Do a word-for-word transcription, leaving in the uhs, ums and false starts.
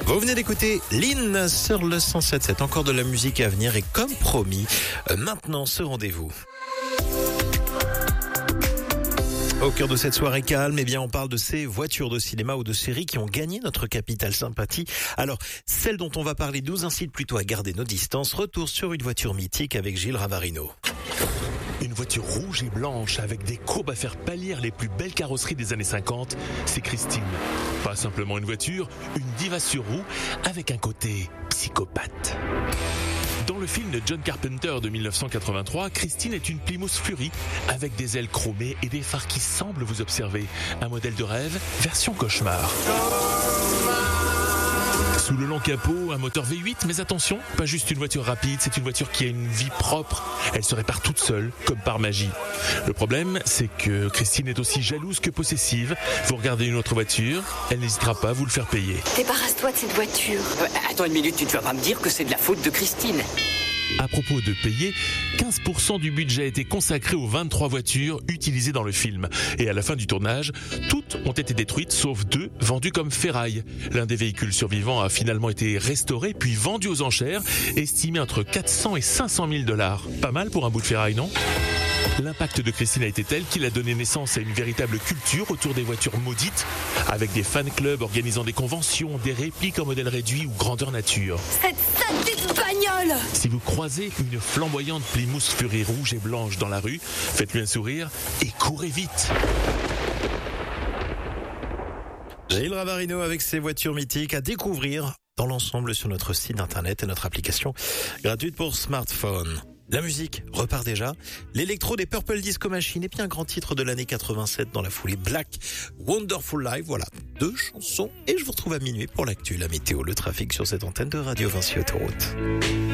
Vous venez d'écouter Lynn sur le cent sept sept. Encore de la musique à venir et comme promis, euh, maintenant ce rendez-vous. Au cœur de cette soirée calme, eh bien, on parle de ces voitures de cinéma ou de séries qui ont gagné notre capitale sympathie. Alors, celle dont on va parler nous incite plutôt à garder nos distances. Retour sur une voiture mythique avec Gilles Ravarino. Une voiture rouge et blanche avec des courbes à faire pâlir les plus belles carrosseries des années cinquante, c'est Christine. Pas simplement une voiture, une diva sur roue avec un côté psychopathe. Dans le film de John Carpenter de mille neuf cent quatre-vingt-trois, Christine est une Plymouth Fury avec des ailes chromées et des phares qui semblent vous observer. Un modèle de rêve, version cauchemar. Sous le long capot, un moteur V huit, mais attention, pas juste une voiture rapide, c'est une voiture qui a une vie propre. Elle se répare toute seule, comme par magie. Le problème, c'est que Christine est aussi jalouse que possessive. Vous regardez une autre voiture, elle n'hésitera pas à vous le faire payer. Débarrasse-toi de cette voiture. Euh, attends une minute, tu ne vas pas me dire que c'est de la faute de Christine. À propos de payer, quinze pour cent du budget a été consacré aux vingt-trois voitures utilisées dans le film. Et à la fin du tournage, toutes ont été détruites sauf deux vendues comme ferraille. L'un des véhicules survivants a finalement été restauré puis vendu aux enchères, estimé entre quatre cents et cinq cent mille dollars. Pas mal pour un bout de ferraille, non ? L'impact de Christine a été tel qu'il a donné naissance à une véritable culture autour des voitures maudites, avec des fan clubs organisant des conventions, des répliques en modèle réduit ou grandeur nature. Cette saleté de bagnole! Si vous croisez une flamboyante Plymouth Fury rouge et blanche dans la rue, faites-lui un sourire et courez vite. Gilles Ravarino avec ses voitures mythiques à découvrir dans l'ensemble sur notre site internet et notre application gratuite pour smartphone. La musique repart déjà. L'électro des Purple Disco Machine et puis un grand titre de l'année quatre-vingt-sept dans la foulée, Black Wonderful Life. Voilà, deux chansons et je vous retrouve à minuit pour l'actu, la météo, le trafic sur cette antenne de Radio Vinci Autoroute.